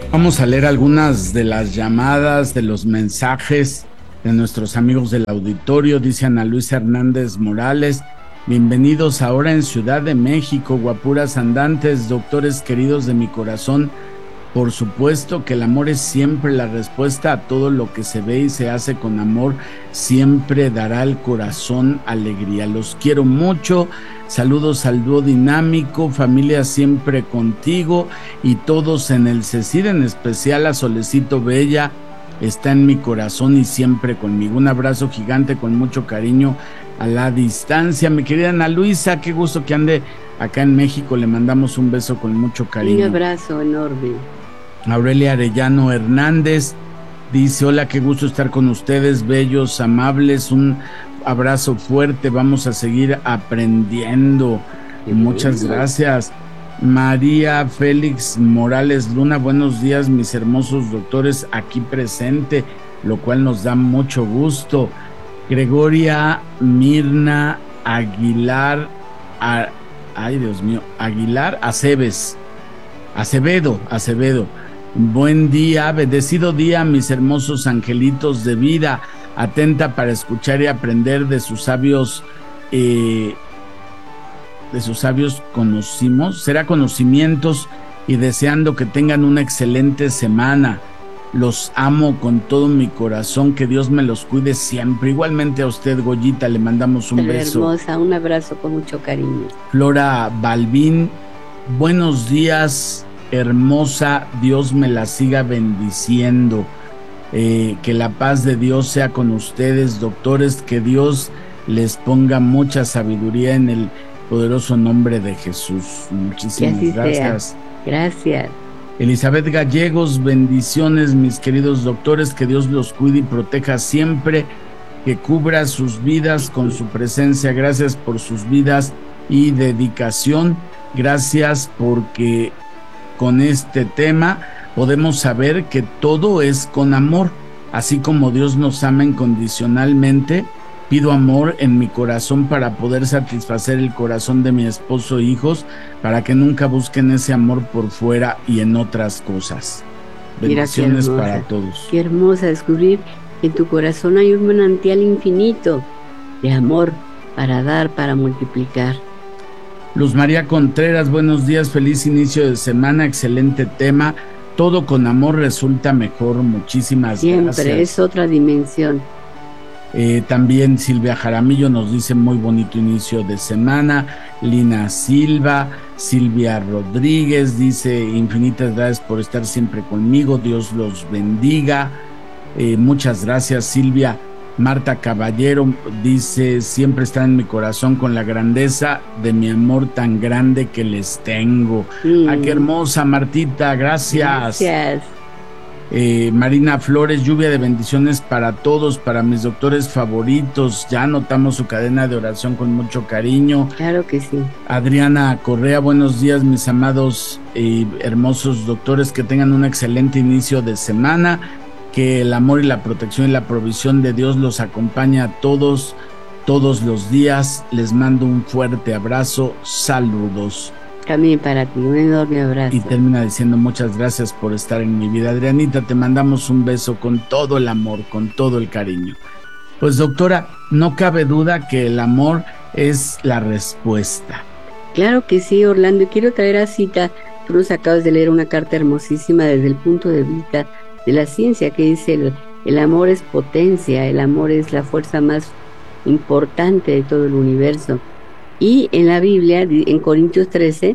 Vamos a leer algunas de las llamadas, de los mensajes de nuestros amigos del auditorio. Dice Ana Luisa Hernández Morales: bienvenidos ahora en Ciudad de México, guapuras andantes, doctores queridos de mi corazón. Por supuesto que el amor es siempre la respuesta a todo lo que se ve y se hace con amor. Siempre dará al corazón alegría. Los quiero mucho. Saludos al dúo dinámico, familia siempre contigo y todos en el CECID, en especial a Solecito Bella, está en mi corazón y siempre conmigo. Un abrazo gigante con mucho cariño a la distancia. Mi querida Ana Luisa, qué gusto que ande acá en México. Le mandamos un beso con mucho cariño. Un abrazo enorme. Aurelia Arellano Hernández dice: hola, qué gusto estar con ustedes, bellos, amables, un abrazo fuerte, vamos a seguir aprendiendo. Muchas gracias. María Félix Morales Luna: buenos días, mis hermosos doctores, aquí presente, lo cual nos da mucho gusto. Gregoria Mirna Aguilar, Aguilar Acevedo. Buen día, bendecido día, mis hermosos angelitos de vida, atenta para escuchar y aprender de sus sabios, conocimientos, y deseando que tengan una excelente semana. Los amo con todo mi corazón, que Dios me los cuide siempre. Igualmente a usted, Goyita, le mandamos un beso. Hermosa, un abrazo con mucho cariño. Flora Balbín: buenos días, hermosa, Dios me la siga bendiciendo, que la paz de Dios sea con ustedes, doctores, que Dios les ponga mucha sabiduría en el poderoso nombre de Jesús. Muchísimas gracias. Gracias. Elizabeth Gallegos: bendiciones, mis queridos doctores, que Dios los cuide y proteja siempre, que cubra sus vidas con su presencia. Gracias por sus vidas y dedicación. Gracias porque con este tema podemos saber que todo es con amor. Así como Dios nos ama incondicionalmente, pido amor en mi corazón para poder satisfacer el corazón de mi esposo e hijos, para que nunca busquen ese amor por fuera y en otras cosas. Bendiciones para todos. Qué hermosa descubrir que en tu corazón hay un manantial infinito de amor para dar, para multiplicar. Luz María Contreras: buenos días, feliz inicio de semana, excelente tema, todo con amor resulta mejor. Muchísimas gracias. Siempre es otra dimensión. También Silvia Jaramillo nos dice: muy bonito inicio de semana. Lina Silva, Silvia Rodríguez dice: infinitas gracias por estar siempre conmigo, Dios los bendiga. Muchas gracias, Silvia. Marta Caballero dice: siempre está en mi corazón con la grandeza de mi amor tan grande que les tengo. ¡Qué hermosa, Martita! Gracias. Marina Flores: lluvia de bendiciones para todos, para mis doctores favoritos. Ya anotamos su cadena de oración con mucho cariño. Claro que sí. Adriana Correa: buenos días, mis amados y hermosos doctores, que tengan un excelente inicio de semana, que el amor y la protección y la provisión de Dios los acompañe a todos los días. Les mando un fuerte abrazo, saludos. También para ti, un enorme abrazo. Y termina diciendo: muchas gracias por estar en mi vida. Adrianita, te mandamos un beso con todo el amor, con todo el cariño. Pues, doctora, no cabe duda que el amor es la respuesta. Claro que sí, Orlando. Quiero traer a cita, tú nos acabas de leer una carta hermosísima desde el punto de vista de la ciencia, que dice: el amor es potencia, el amor es la fuerza más importante de todo el universo. Y en la Biblia, en Corintios 13,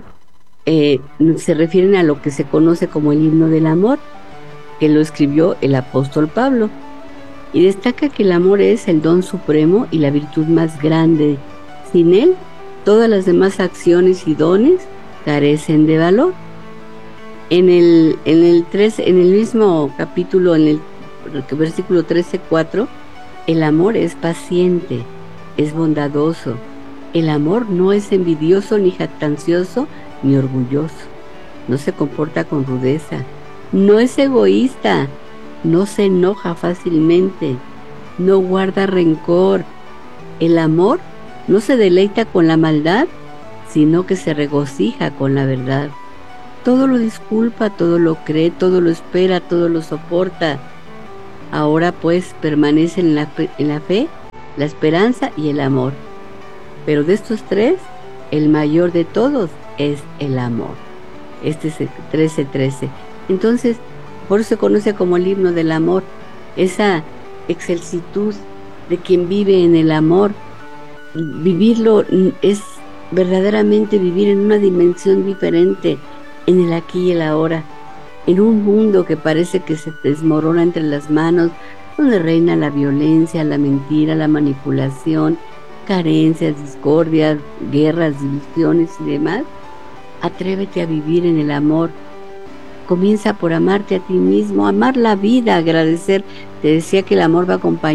se refieren a lo que se conoce como el himno del amor, que lo escribió el apóstol Pablo, y destaca que el amor es el don supremo y la virtud más grande. Sin él, todas las demás acciones y dones carecen de valor. En el mismo capítulo, en el versículo 13:4, el amor es paciente, es bondadoso. El amor no es envidioso, ni jactancioso, ni orgulloso. No se comporta con rudeza. No es egoísta. No se enoja fácilmente. No guarda rencor. El amor no se deleita con la maldad, sino que se regocija con la verdad. todo lo disculpa, todo lo cree, todo lo espera, todo lo soporta. Ahora pues permanecen en la fe, la esperanza y el amor. Pero de estos tres, el mayor de todos es el amor. Este es el 13:13. Entonces, por eso se conoce como el himno del amor, esa excelsitud de quien vive en el amor. Vivirlo es verdaderamente vivir en una dimensión diferente, en el aquí y el ahora, en un mundo que parece que se desmorona entre las manos, donde reina la violencia, la mentira, la manipulación, carencias, discordias, guerras, divisiones y demás. Atrévete a vivir en el amor. Comienza por amarte a ti mismo, amar la vida, agradecer. Te decía que el amor va acompañado